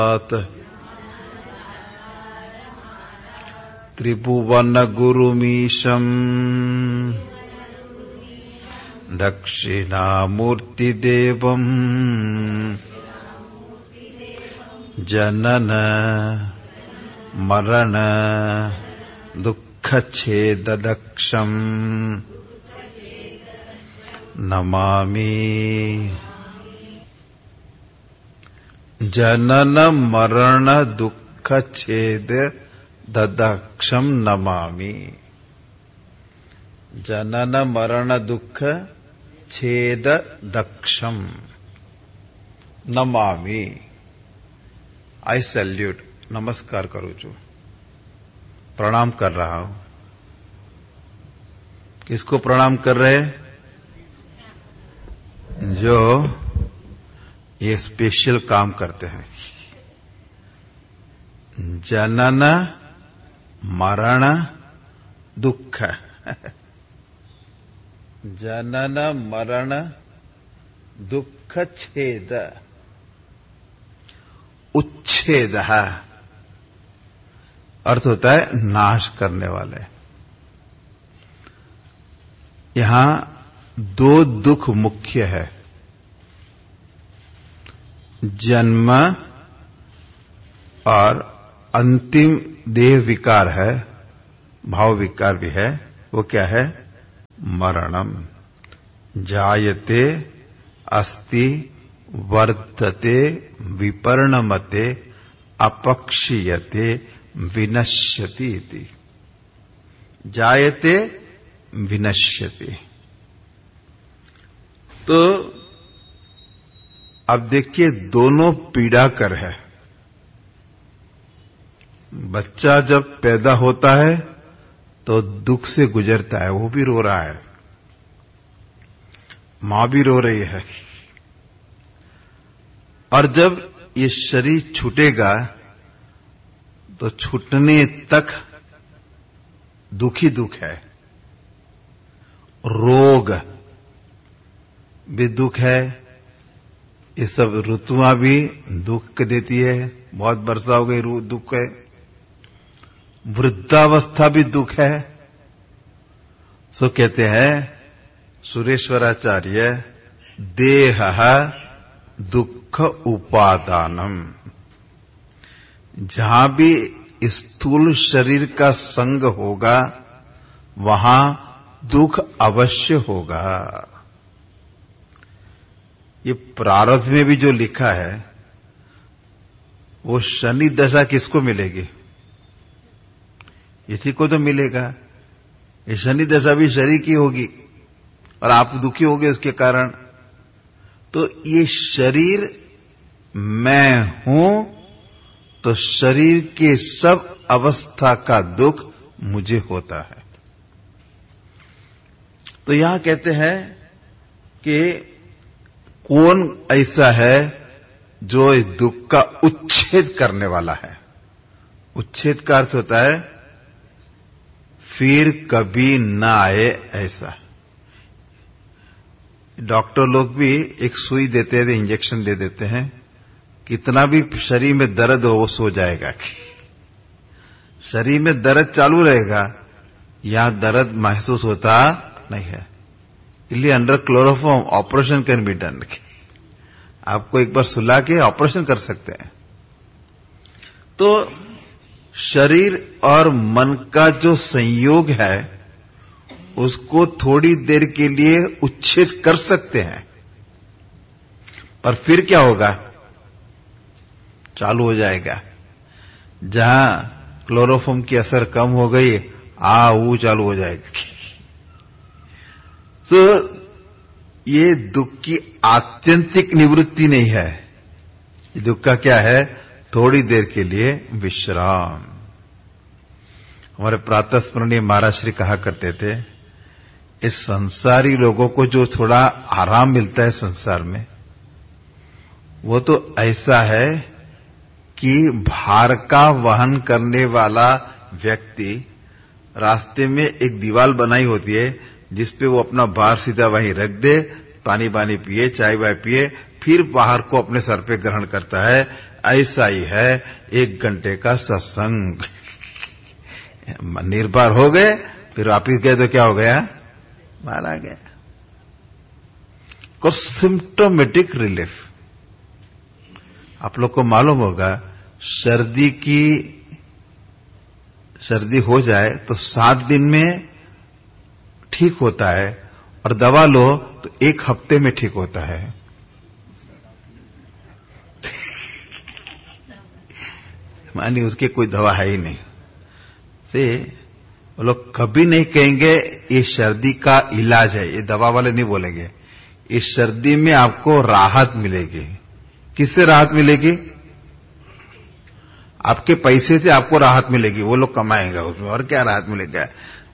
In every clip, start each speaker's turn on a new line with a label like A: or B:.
A: त्रिभुवन गुरुमीशम् दक्षिणामूर्तिदेवम् जनन मरण दुःखच्छेददक्षम् नमामि। जनन मरण दुःखच्छेद ददक्षम नमामि। जनन मरण दुख छेद दक्षम नमामि। आई सैल्यूट, नमस्कार करूं छू, प्रणाम कर रहा हूं। किसको प्रणाम कर रहे? जो ये स्पेशल काम करते हैं। जनन मरण दुख जनन मरण दुख छेद उच्छेद अर्थ होता है नाश करने वाले। यहां दो दुख मुख्य है, जन्म और अंतिम देह विकार है, भाव विकार भी है। वो क्या है? मरणम। जायते अस्ति वर्धते विपर्णमते अपक्षीयते विनश्यति इति। जायते विनश्यति। तो अब देखिए, दोनों पीड़ाकर है। बच्चा जब पैदा होता है तो दुख से गुजरता है, वो भी रो रहा है, मां भी रो रही है। और जब ये शरीर छूटेगा तो छूटने तक दुख ही दुख है। रोग भी दुख है, ये सब ऋतुआं भी दुख देती है। बहुत वर्षा हो गई, दुख है। वृद्धावस्था भी दुख है। सो कहते हैं सुरेश्वराचार्य, देह दुख उपादानम। जहां भी स्थूल शरीर का संग होगा वहां दुख अवश्य होगा। ये प्रारब्ध में भी जो लिखा है वो शनि दशा किसको मिलेगी? इसी को तो मिलेगा। ये शनि दशा भी शरीर की होगी और आप दुखी होगे उसके कारण। तो ये शरीर मैं हूं, तो शरीर के सब अवस्था का दुख मुझे होता है। तो यहां कहते हैं कि कौन ऐसा है जो इस दुख का उच्छेद करने वाला है। उच्छेद का अर्थ होता है फिर कभी ना आए ऐसा। डॉक्टर लोग भी एक सुई देते हैं, इंजेक्शन दे देते हैं, कितना भी शरीर में दर्द हो वो सो जाएगा। शरीर में दर्द चालू रहेगा, यहां दर्द महसूस होता नहीं है। इसलिए under chloroform operation can be done. आपको एक बार सुला के ऑपरेशन कर सकते हैं। तो शरीर और मन का जो संयोग है उसको थोड़ी देर के लिए उच्छेद कर सकते हैं, पर फिर क्या होगा? चालू हो जाएगा। जहां क्लोरोफॉर्म की असर कम हो गई, वो चालू हो जाएगा। तो ये दुख की आत्यंतिक निवृत्ति नहीं है। ये दुख का क्या है? थोड़ी देर के लिए विश्राम। हमारे प्रातः स्मरणीय महाराज श्री कहा करते थे, इस संसारी लोगों को जो थोड़ा आराम मिलता है संसार में, वो तो ऐसा है कि भार का वहन करने वाला व्यक्ति रास्ते में एक दीवार बनाई होती है जिसपे वो अपना भार सीधा वहीं रख दे, पानी पानी पिए, चाय वाय पिए, फिर बाहर को अपने सर पे ग्रहण करता है। ऐसा ही है 1 घंटे का सत्संग। निर्भर हो गए, फिर वापिस गए तो क्या हो गया? मारा गया। को सिम्टोमेटिक रिलीफ। आप लोग को मालूम होगा, सर्दी हो जाए तो 7 दिन में ठीक होता है, और दवा लो तो 1 हफ्ते में ठीक होता है। मानी उसकी कोई दवा है ही नहीं। से वो लोग कभी नहीं कहेंगे ये सर्दी का इलाज है, ये दवा वाले नहीं बोलेंगे। इस सर्दी में आपको राहत मिलेगी। किससे राहत मिलेगी? आपके पैसे से आपको राहत मिलेगी, वो लोग कमाएंगे उसमें, और क्या राहत मिलेगा?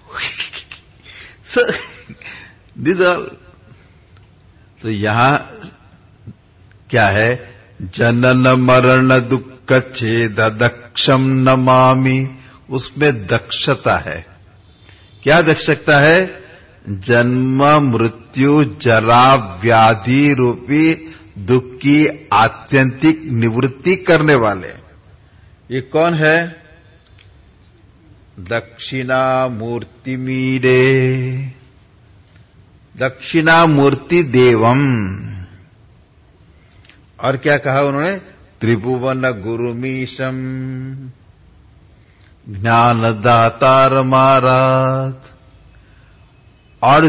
A: तो यहां क्या है? जनन मरण दुख छेद दक्षम नमामि। उसमें दक्षता है। क्या दक्षता है? जन्म मृत्यु जरा व्याधि रूपी दुख की आत्यंतिक निवृत्ति करने वाले। ये कौन है? दक्षिणामूर्ति मीरे, दक्षिणामूर्ति देवम। और क्या कहा उन्होंने? त्रिभुवन गुरुमीशम, ज्ञानदातार मारात। और